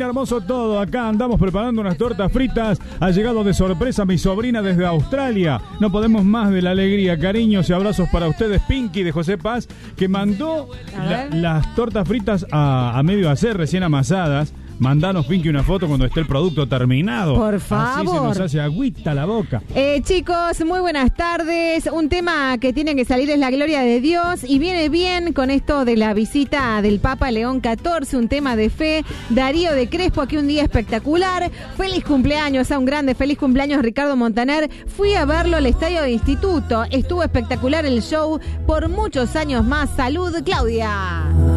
hermoso todo. Acá andamos preparando unas tortas fritas. Ha llegado de sorpresa mi sobrina desde Australia. No podemos más de la alegría. Cariños y abrazos para ustedes. Pinky de José Paz, que mandó las tortas fritas a medio hacer, recién amasadas. Mandanos, Pinky, una foto cuando esté el producto terminado. Por favor. Así se nos hace agüita la boca. Chicos, muy buenas tardes. Un tema que tiene que salir es la gloria de Dios y viene bien con esto de la visita del Papa León XIV, un tema de fe. Darío de Crespo, aquí un día espectacular. Feliz cumpleaños a un grande, feliz cumpleaños Ricardo Montaner. Fui a verlo al Estadio de Instituto. Estuvo espectacular el show por muchos años más. Salud, Claudia.